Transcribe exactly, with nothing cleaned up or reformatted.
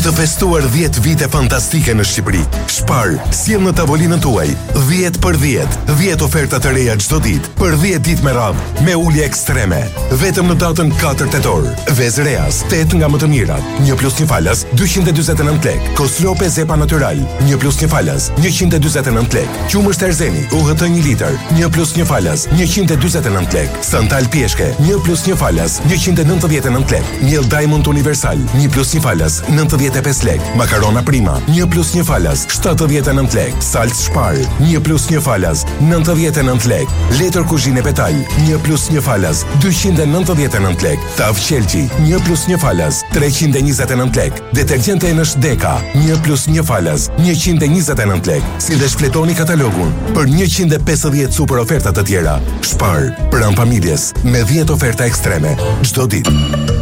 të festuar dhjetë vite fantastike në Shqipëri. Spar sjell në tavolinën tuaj dhjetë për dhjetë, dhjetë oferta të reja çdo ditë, për dhjetë ditë me radhë, me ulje ekstreme. Vetëm në datën katër tetor. Vezë Reas, tetë nga më të mirat, një plus një falas, dyqind e dyzet e nëntë lekë. Koslope Zepa Natural, një plus një falas, njëqind e dyzet e nëntë lekë. Qumësht Erzeni, U H T një litër, një plus një falas, njëqind e dyzet e nëntë lekë. Santal Pjeshke, një plus një falas, njëqind e nëntëdhjetë e nëntë lekë. Miell Diamond Universal, një plus një falas, nëntëdhjetë e pesë lekë. Makarona Prima, një plus një falas, shtatëdhjetë e nëntë lekë. Salc Spar, një plus një falas, nëntëdhjetë e nëntë lekë. Letër kuzhine Petal, një plus një falas, dyqind e nëntëdhjetë e nëntë lekë. Tav Qelqi, një plus një falas, treqind e njëzet e nëntë lekë. Detergjente Enësh Deka, një plus një falas, njëqind e njëzet e nëntë lekë. Si dhe shfletoni katalogun për njëqind e pesëdhjetë super oferta të tjera. Spar, pranë familjes, me dhjetë oferta ekstreme çdo ditë.